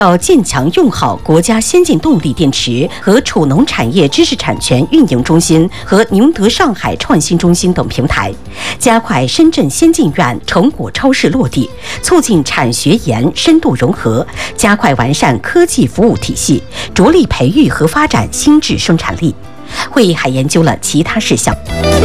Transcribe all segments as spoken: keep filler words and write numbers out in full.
要建强用好国家先进动力电池和储能产业知识产权运营中心和宁德上海创新中心等平台，加快深圳先进院成果超市落地，促进产学研深度融合，加快完善科技服务体系，着力培育和发展新质生产力。会议还研究了其他事项。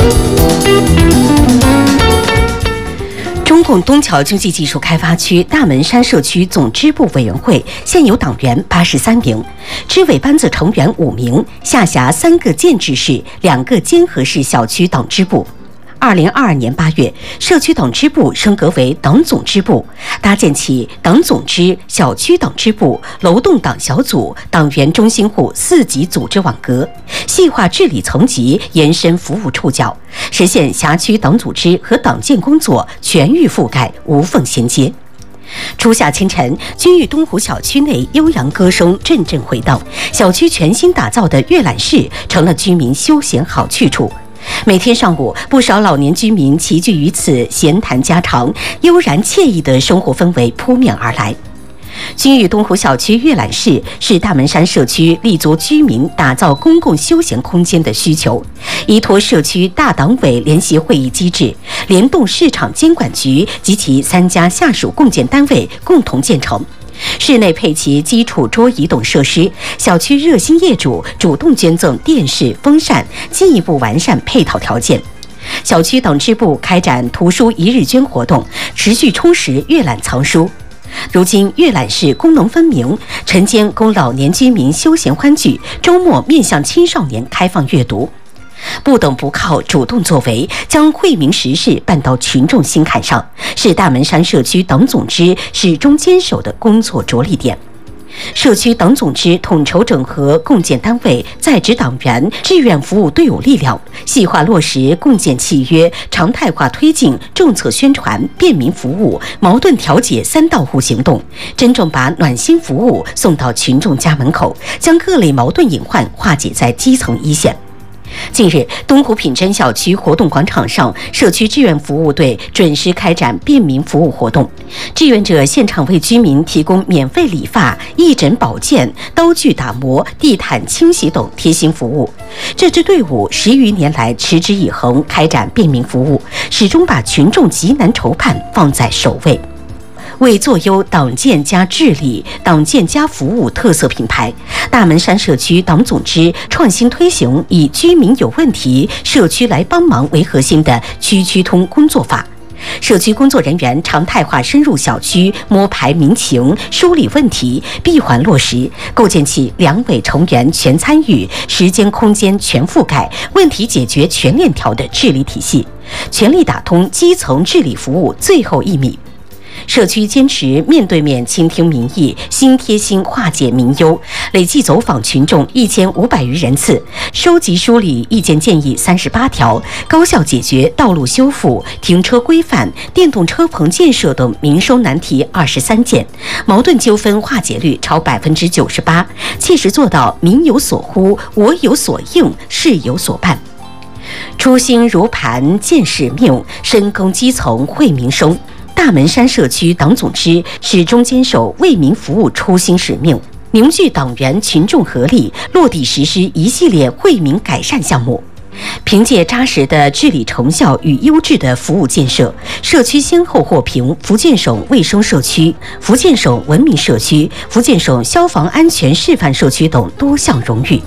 中共东桥经济技术开发区大门山社区总支部委员会现有党员八十三名，支委班子成员五名，下辖三个建制市、两个监合市小区党支部。二零二二年八月，社区党支部升格为党总支部，搭建起党总支、小区党支部、楼栋党小组、党员中心户四级组织网格，细化治理层级，延伸服务触角，实现辖区党组织和党建工作全域覆盖、无缝衔接。初夏清晨，君裕东湖小区内悠扬歌声阵阵回荡，小区全新打造的阅览室成了居民休闲好去处。每天上午，不少老年居民齐聚于此，闲谈家常，悠然惬意的生活氛围扑面而来。君裕东湖小区阅览室是大门山社区立足居民打造公共休闲空间的需求，依托社区大党委联席会议机制，联动市场监管局及其三家下属共建单位共同建成。室内配齐基础桌椅等设施，小区热心业主主动捐赠电视、风扇，进一步完善配套条件。小区党支部开展图书一日捐活动，持续充实阅览藏书。如今阅览室功能分明，晨间供老年居民休闲欢聚，周末面向青少年开放阅读。不等不靠，主动作为，将惠民实事办到群众心坎上，是大门山社区党总支始终坚守的工作着力点。社区党总支统筹整合共建单位、在职党员、志愿服务队伍力量，细化落实共建契约，常态化推进政策宣传、便民服务、矛盾调解三到户行动，真正把暖心服务送到群众家门口，将各类矛盾隐患化解在基层一线。近日，东湖品珍小区活动广场上，社区志愿服务队准时开展便民服务活动。志愿者现场为居民提供免费理发、义诊保健、刀具打磨、地毯清洗等贴心服务。这支队伍十余年来持之以恒开展便民服务，始终把群众急难愁盼放在首位。为做优党建加治理、党建加服务特色品牌，大门山社区党总支创新推行以居民有问题，社区来帮忙为核心的区区通工作法。社区工作人员常态化深入小区，摸排民情，梳理问题，闭环落实，构建起两委成员全参与、时间空间全覆盖、问题解决全链条的治理体系，全力打通基层治理服务最后一米。社区坚持面对面倾听民意，心贴心化解民忧，累计走访群众一千五百余人次，收集梳理意见建议三十八条，高效解决道路修复、停车规范、电动车棚建设等民生难题二十三件，矛盾纠纷化解率超百分之九十八，切实做到民有所呼、我有所应、事有所办。初心如磐，见使命，深耕基层，惠民生。大门山社区党总支始终坚守为民服务初心使命，凝聚党员群众合力，落地实施一系列惠民改善项目。凭借扎实的治理成效与优质的服务建设，社区先后获评福建省卫生社区、福建省文明社区、福建省消防安全示范社区等多项荣誉。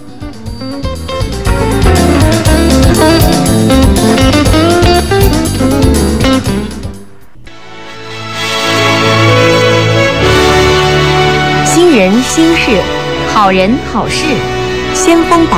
新人新事，好人好事， 先锋榜